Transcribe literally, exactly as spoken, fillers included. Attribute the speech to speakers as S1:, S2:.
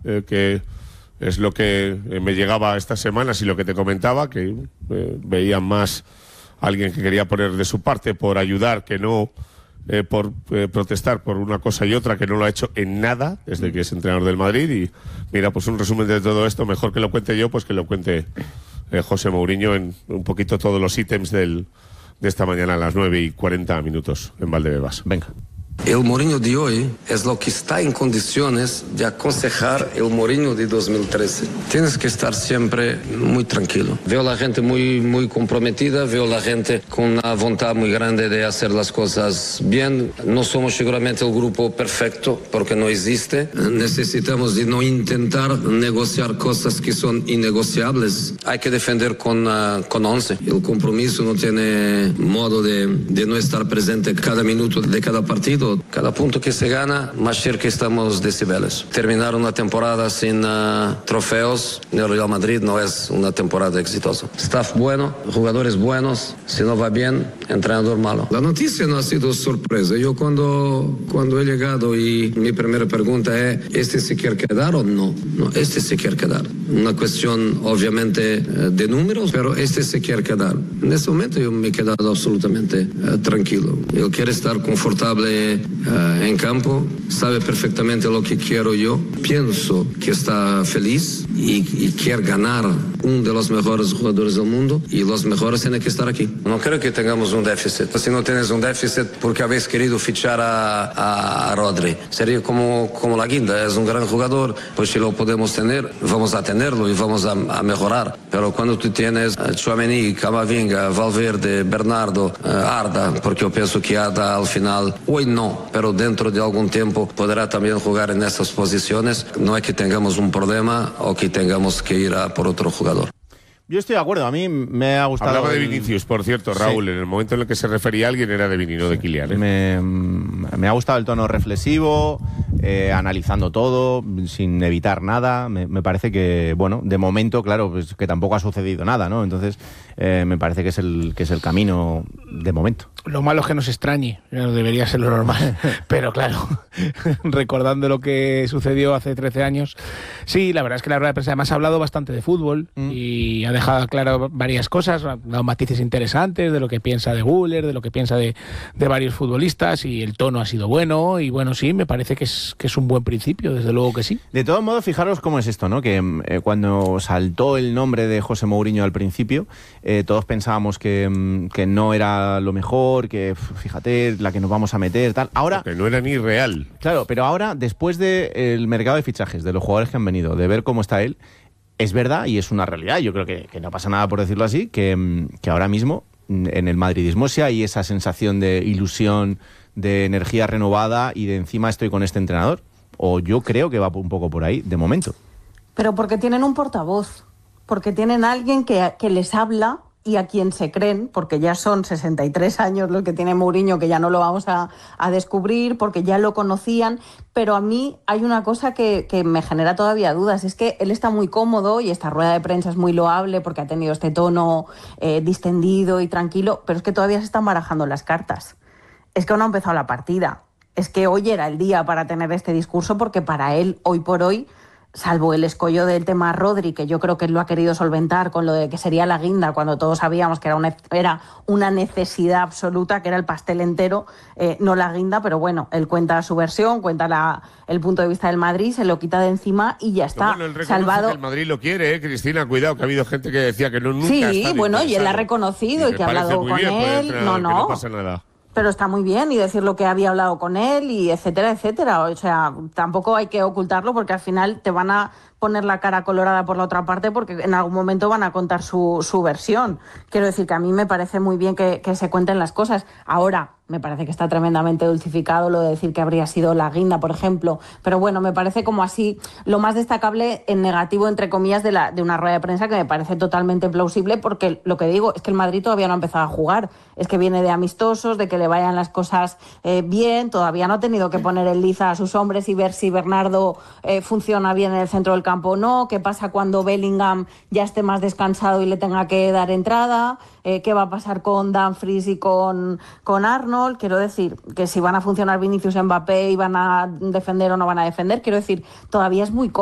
S1: eh, que es lo que me llegaba estas semanas y lo que te comentaba, que eh, veían más a alguien que quería poner de su parte por ayudar, que no eh, por eh, protestar por una cosa y otra, que no lo ha hecho en nada desde que es entrenador del Madrid. Y mira, pues un resumen de todo esto, mejor que lo cuente yo, pues que lo cuente eh, José Mourinho en un poquito todos los ítems del, de esta mañana a las nueve y cuarenta minutos en Valdebebas.
S2: Venga.
S3: El Mourinho de hoy es lo que está en condiciones de aconsejar el Mourinho de dos mil trece. Tienes que estar siempre muy tranquilo. Veo a la gente muy, muy comprometida, veo a la gente con una voluntad muy grande de hacer las cosas bien. No somos seguramente el grupo perfecto, porque no existe. Necesitamos de no intentar negociar cosas que son innegociables. Hay que defender con, uh, con once. El compromiso no tiene modo de, de no estar presente cada minuto de cada partido. Cada punto que se gana, más cerca estamos de Cibeles. Terminar una temporada sin uh, trofeos en el Real Madrid no es una temporada exitosa. Staff bueno, jugadores buenos, si no va bien, entrenador malo. La noticia no ha sido sorpresa. Yo cuando, cuando he llegado y mi primera pregunta es, ¿este se quiere quedar o no? No, este se quiere quedar. Una cuestión obviamente de números, pero este se quiere quedar. En este momento yo me he quedado absolutamente uh, tranquilo. Él quiere estar confortable Uh, en campo, sabe perfectamente lo que quiero yo, pienso que está feliz y, y quiere ganar uno de los mejores jugadores del mundo y los mejores tienen que estar aquí. No creo que tengamos un déficit. Si no tienes un déficit porque habéis querido fichar a, a Rodri, sería como, como la guinda, es un gran jugador, pues si lo podemos tener, vamos a tenerlo y vamos a, a mejorar. Pero cuando tú tienes uh, Tchouaméni, Camavinga, Valverde, Bernardo, uh, Arda, porque yo pienso que Arda al final, hoy no, pero dentro de algún tiempo podrá también jugar en esas posiciones. No es que tengamos un problema o que tengamos que ir a por otro jugador.
S2: Yo estoy de acuerdo, a mí me ha gustado...
S1: Hablaba de
S2: el...
S1: Vinicius, por cierto, Raúl, sí. En el momento en el que se refería a alguien era de Vini, no de Kylian. ¿eh?
S2: Me, me ha gustado el tono reflexivo, eh, analizando todo, sin evitar nada. Me, me parece que, bueno, de momento, claro, pues que tampoco ha sucedido nada, ¿no? Entonces, eh, me parece que es el que es el camino de momento.
S4: Lo malo es que nos extrañe, debería ser lo normal, pero claro, recordando lo que sucedió hace trece años, sí, la verdad es que la rueda de prensa además ha hablado bastante de fútbol mm. y ha dejado claro varias cosas, ha dado matices interesantes de lo que piensa de Güler, de lo que piensa de, de varios futbolistas, y el tono ha sido bueno, y bueno, sí, me parece que es, que es un buen principio, desde luego que sí.
S2: De todos modos, fijaros cómo es esto, ¿no? Que eh, cuando saltó el nombre de José Mourinho al principio, eh, todos pensábamos que, que no era lo mejor, que fíjate la que nos vamos a meter, tal. Ahora,
S1: porque no era ni real.
S2: Claro, pero ahora, después del mercado de fichajes, de los jugadores que han venido, de ver cómo está él, es verdad y es una realidad, yo creo que, que no pasa nada por decirlo así, que, que ahora mismo en el madridismo sí hay esa sensación de ilusión, de energía renovada y de encima estoy con este entrenador. O yo creo que va un poco por ahí, de momento.
S5: Pero porque tienen un portavoz, porque tienen alguien que, que les habla y a quien se creen, porque ya son sesenta y tres años los que tiene Mourinho, que ya no lo vamos a, a descubrir, porque ya lo conocían, pero a mí hay una cosa que, que me genera todavía dudas, es que él está muy cómodo y esta rueda de prensa es muy loable porque ha tenido este tono eh, distendido y tranquilo, pero es que todavía se están barajando las cartas, es que aún no ha empezado la partida, es que hoy era el día para tener este discurso, porque para él, hoy por hoy, salvo el escollo del tema Rodri, que yo creo que él lo ha querido solventar con lo de que sería la guinda, cuando todos sabíamos que era una, era una necesidad absoluta, que era el pastel entero, eh, no la guinda, pero bueno, él cuenta su versión, cuenta la, el punto de vista del Madrid, se lo quita de encima y ya está.
S1: Bueno, él
S5: salvado.
S1: Que el Madrid lo quiere, ¿eh? Cristina, cuidado, que ha habido gente que decía que no, nunca
S5: sí,
S1: está
S5: bueno, y él ha reconocido y, y que ha hablado con bien, él. No, no.
S1: no pasa nada.
S5: Pero está muy bien, y decir lo que había hablado con él, y etcétera, etcétera. O sea, tampoco hay que ocultarlo, porque al final te van a poner la cara colorada por la otra parte, porque en algún momento van a contar su, su versión. Quiero decir que a mí me parece muy bien que, que se cuenten las cosas. Ahora, me parece que está tremendamente dulcificado lo de decir que habría sido la guinda, por ejemplo. Pero bueno, me parece como así lo más destacable en negativo, entre comillas, de, la, de una rueda de prensa, que me parece totalmente plausible, porque lo que digo es que el Madrid todavía no ha empezado a jugar. Es que viene de amistosos, de que le vayan las cosas eh, bien. Todavía no ha tenido que poner el liza a sus hombres y ver si Bernardo eh, funciona bien en el centro del campo o no. ¿Qué pasa cuando Bellingham ya esté más descansado y le tenga que dar entrada? Eh, ¿Qué va a pasar con Dumfries y con, con Arnold? Quiero decir que si van a funcionar Vinicius, Mbappé y van a defender o no van a defender. Quiero decir, todavía es muy